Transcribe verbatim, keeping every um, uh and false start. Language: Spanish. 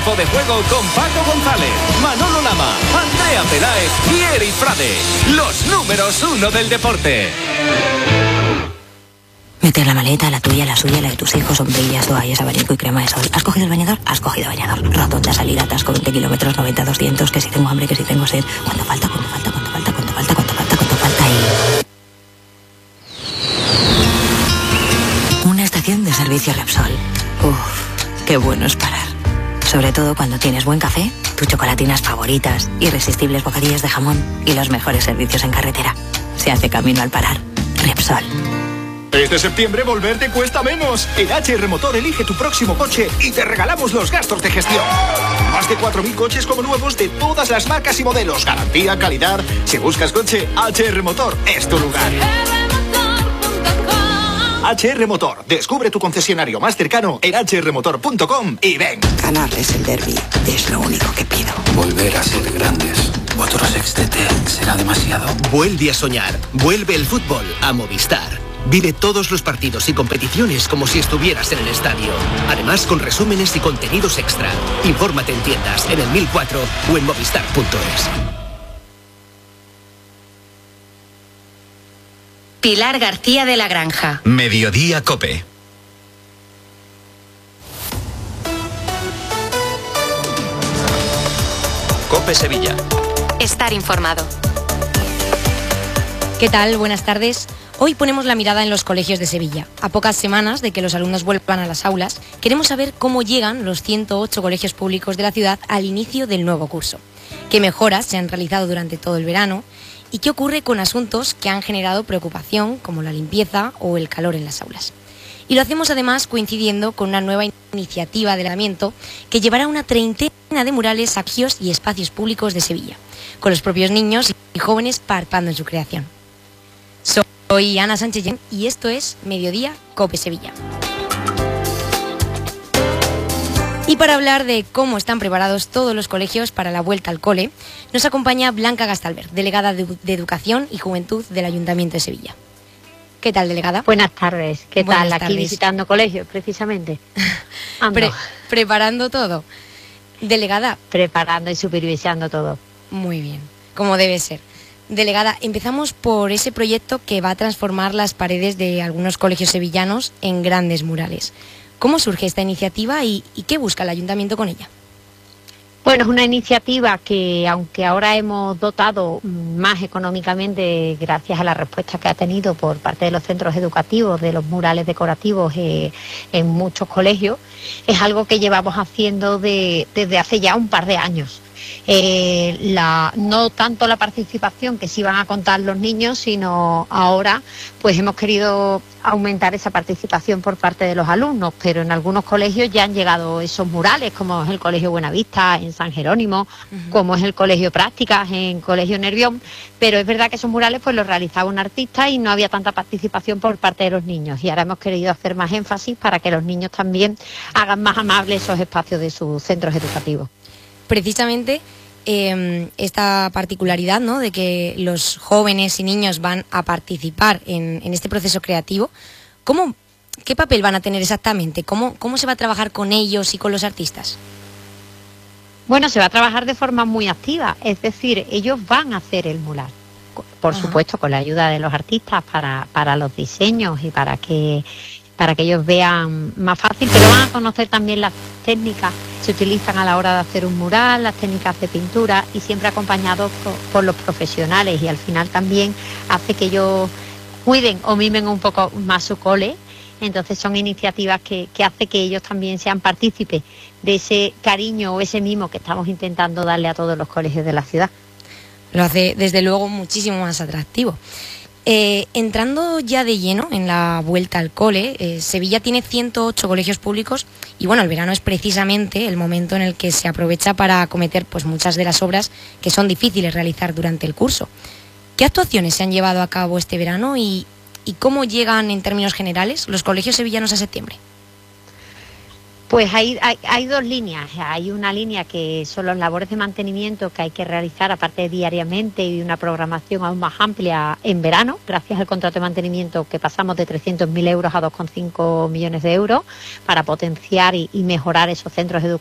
Tiempo de juego con Paco González, Manolo Lama, Andrea Peláez y Eric Frade. Los números uno del deporte. Meter la maleta, la tuya, la suya, la de tus hijos, sombrillas, toallas, abanico y crema de sol. ¿Has cogido el bañador? Has cogido bañador. Rotonda, salida, atasco, veinte kilómetros, noventa, doscientos, que si tengo hambre, que si tengo sed. ¿Cuánto falta? ¿Cuánto falta? ¿Cuánto falta? ¿Cuánto falta? ¿Cuánto falta? ¿Cuánto falta? Y... una estación de servicio Repsol. Uf, qué bueno es parar. Sobre todo cuando tienes buen café, tus chocolatinas favoritas, irresistibles bocadillas de jamón y los mejores servicios en carretera. Se hace camino al parar. Repsol. Este septiembre volver te cuesta menos. En H R Motor elige tu próximo coche y te regalamos los gastos de gestión. Más de cuatro mil coches como nuevos de todas las marcas y modelos. Garantía, calidad. Si buscas coche, H R Motor es tu lugar. H R Motor. Descubre tu concesionario más cercano en h r motor punto com y ven. Ganarles el derbi es lo único que pido. Volver a ser grandes. Otro sextete será demasiado. Vuelve a soñar. Vuelve el fútbol a Movistar. Vive todos los partidos y competiciones como si estuvieras en el estadio. Además, con resúmenes y contenidos extra. Infórmate en tiendas, en el mil cuatro o en movistar punto es. Pilar García de la Granja. Mediodía Cope. Cope Sevilla. Estar informado. ¿Qué tal? Buenas tardes. Hoy ponemos la mirada en los colegios de Sevilla. A pocas semanas de que los alumnos vuelvan a las aulas, queremos saber cómo llegan los ciento ocho colegios públicos de la ciudad al inicio del nuevo curso. ¿Qué mejoras se han realizado durante todo el verano? ¿Y qué ocurre con asuntos que han generado preocupación, como la limpieza o el calor en las aulas? Y lo hacemos además coincidiendo con una nueva iniciativa de aislamiento que llevará una treintena de murales, colegios y espacios públicos de Sevilla, con los propios niños y jóvenes participando en su creación. Soy Ana Sánchez y esto es Mediodía Cope Sevilla. Y para hablar de cómo están preparados todos los colegios para la vuelta al cole, nos acompaña Blanca Gastalver, delegada de, de Educación y Juventud del Ayuntamiento de Sevilla. ¿Qué tal, delegada? Buenas tardes. ¿Qué Buenas tal? tardes. Aquí visitando colegios, precisamente. Pre preparando todo. Delegada. Preparando y supervisando todo. Muy bien, como debe ser. Delegada, empezamos por ese proyecto que va a transformar las paredes de algunos colegios sevillanos en grandes murales. ¿Cómo surge esta iniciativa y, y qué busca el ayuntamiento con ella? Bueno, es una iniciativa que, aunque ahora hemos dotado más económicamente gracias a la respuesta que ha tenido por parte de los centros educativos de los murales decorativos eh, en muchos colegios, es algo que llevamos haciendo de, desde hace ya un par de años. Eh, la, no tanto la participación que sí van a contar los niños, sino ahora pues hemos querido aumentar esa participación por parte de los alumnos, pero en algunos colegios ya han llegado esos murales, como es el Colegio Buenavista en San Jerónimo, uh-huh. como es el Colegio Prácticas en Colegio Nervión, pero es verdad que esos murales pues los realizaba un artista y no había tanta participación por parte de los niños, y ahora hemos querido hacer más énfasis para que los niños también hagan más amables esos espacios de sus centros educativos. Precisamente eh, esta particularidad, ¿no?, de que los jóvenes y niños van a participar en, en este proceso creativo, ¿cómo, ¿qué papel van a tener exactamente? ¿Cómo, ¿Cómo se va a trabajar con ellos y con los artistas? Bueno, se va a trabajar de forma muy activa, es decir, ellos van a hacer el mural, por Ajá. supuesto con la ayuda de los artistas para, para los diseños y para que... para que ellos vean más fácil, pero van a conocer también las técnicas que se utilizan a la hora de hacer un mural, las técnicas de pintura, y siempre acompañados por, por los profesionales, y al final también hace que ellos cuiden o mimen un poco más su cole. Entonces son iniciativas que, que hace que ellos también sean partícipes de ese cariño o ese mimo que estamos intentando darle a todos los colegios de la ciudad. Lo hace desde luego muchísimo más atractivo. Eh, entrando ya de lleno en la vuelta al cole, eh, Sevilla tiene ciento ocho colegios públicos y bueno, el verano es precisamente el momento en el que se aprovecha para acometer pues muchas de las obras que son difíciles realizar durante el curso. ¿Qué actuaciones se han llevado a cabo este verano y, y cómo llegan en términos generales los colegios sevillanos a septiembre? Pues hay, hay, hay dos líneas. Hay una línea que son las labores de mantenimiento que hay que realizar aparte diariamente, y una programación aún más amplia en verano, gracias al contrato de mantenimiento que pasamos de trescientos mil euros a dos coma cinco millones de euros para potenciar y, y mejorar esos centros educativos